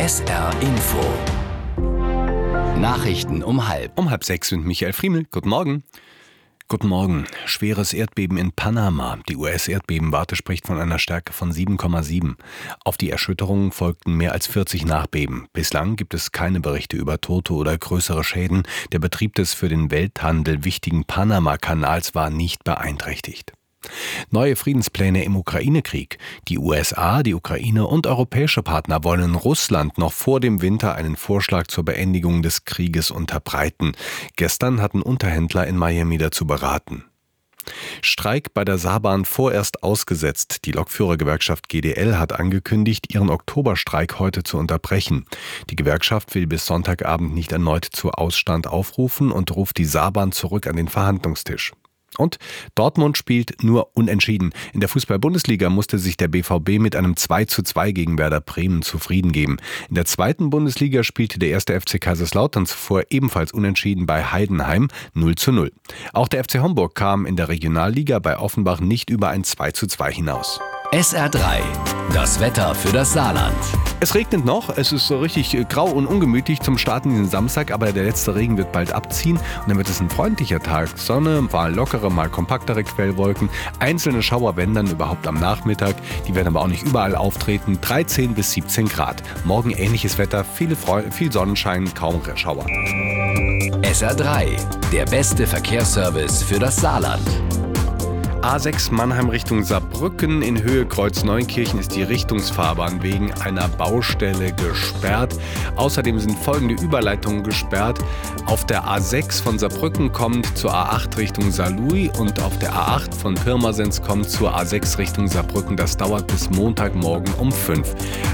SR Info. Nachrichten um 5:30. Um 5:30 mit Michael Friemel. Guten Morgen. Guten Morgen. Schweres Erdbeben in Panama. Die US-Erdbebenwarte spricht von einer Stärke von 7,7. Auf die Erschütterungen folgten mehr als 40 Nachbeben. Bislang gibt es keine Berichte über Tote oder größere Schäden. Der Betrieb des für den Welthandel wichtigen Panama-Kanals war nicht beeinträchtigt. Neue Friedenspläne im Ukraine-Krieg. Die USA, die Ukraine und europäische Partner wollen Russland noch vor dem Winter einen Vorschlag zur Beendigung des Krieges unterbreiten. Gestern hatten Unterhändler in Miami dazu beraten. Streik bei der Saarbahn vorerst ausgesetzt. Die Lokführergewerkschaft GDL hat angekündigt, ihren Oktoberstreik heute zu unterbrechen. Die Gewerkschaft will bis Sonntagabend nicht erneut zu Ausstand aufrufen und ruft die Saarbahn zurück an den Verhandlungstisch. Und Dortmund spielt nur unentschieden. In der Fußball-Bundesliga musste sich der BVB mit einem 2:2 gegen Werder Bremen zufrieden geben. In der zweiten Bundesliga spielte der 1. FC Kaiserslautern zuvor ebenfalls unentschieden bei Heidenheim 0:0. Auch der FC Homburg kam in der Regionalliga bei Offenbach nicht über ein 2:2 hinaus. SR3, das Wetter für das Saarland. Es regnet noch, es ist so richtig grau und ungemütlich zum Start in den Samstag, aber der letzte Regen wird bald abziehen und dann wird es ein freundlicher Tag. Sonne, mal lockere, mal kompaktere Quellwolken, einzelne Schauer, wenn dann überhaupt am Nachmittag. Die werden aber auch nicht überall auftreten, 13 bis 17 Grad. Morgen ähnliches Wetter, viel Sonnenschein, kaum Schauer. SR3, der beste Verkehrsservice für das Saarland. A6 Mannheim Richtung Saarbrücken. In Höhe Kreuz Neunkirchen ist die Richtungsfahrbahn wegen einer Baustelle gesperrt. Außerdem sind folgende Überleitungen gesperrt. Auf der A6 von Saarbrücken kommt zur A8 Richtung Saarlouis und auf der A8 von Pirmasens kommt zur A6 Richtung Saarbrücken. Das dauert bis Montagmorgen um 5.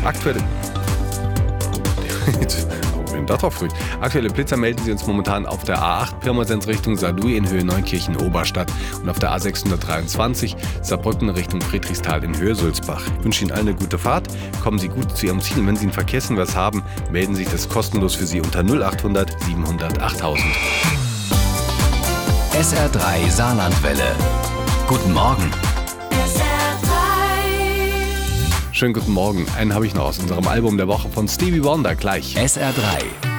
Aktuelle Blitzer melden sie uns momentan auf der A8 Pirmasens Richtung Saarlouis in Höhe Neunkirchen Oberstadt und auf der A623 Saarbrücken Richtung Friedrichsthal in Höhe Sulzbach. Ich wünsche Ihnen allen eine gute Fahrt, kommen Sie gut zu Ihrem Ziel und wenn Sie einen Verkehrshinweis haben, melden Sie sich das kostenlos für Sie unter 0800 700 8000. SR3 Saarlandwelle. Guten Morgen. Schönen guten Morgen. Einen habe ich noch aus unserem Album der Woche von Stevie Wonder gleich. SR3